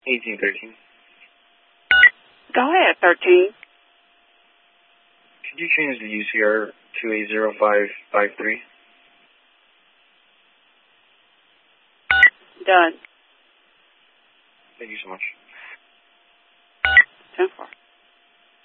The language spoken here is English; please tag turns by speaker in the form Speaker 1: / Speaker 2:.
Speaker 1: 1813.
Speaker 2: Go ahead, 13.
Speaker 1: Could you change the UCR to a 0553?
Speaker 2: Done.
Speaker 1: Thank you so much.
Speaker 2: 10-4.